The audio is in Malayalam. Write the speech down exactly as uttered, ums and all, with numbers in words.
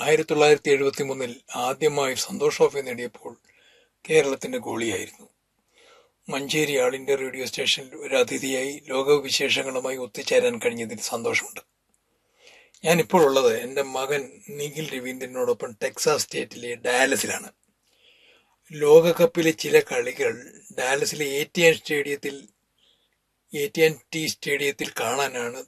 ആയിരത്തി തൊള്ളായിരത്തി എഴുപത്തി മൂന്നിൽ ആദ്യമായി സന്തോഷ് ട്രോഫി നേടിയപ്പോൾ കേരളത്തിന്റെ ഗോളിയായിരുന്നു. മഞ്ചേരി ആൾ ഇന്ത്യ റേഡിയോ സ്റ്റേഷനിൽ ഒരു അതിഥിയായി ലോകവിശേഷങ്ങളുമായി ഒത്തുചേരാൻ കഴിഞ്ഞതിൽ സന്തോഷമുണ്ട്. ഞാനിപ്പോൾ ഉള്ളത് എൻ്റെ മകൻ നിഖിൽ രവീന്ദ്രനോടൊപ്പം ടെക്സാസ് സ്റ്റേറ്റിലെ ഡാലസിലാണ്. ലോകകപ്പിലെ ചില കളികൾ ഡാലസിലെ എ ടി ആൻഡ് സ്റ്റേഡിയത്തിൽ എ ടി ആൻഡ് ടി സ്റ്റേഡിയത്തിൽ കാണാനാണ്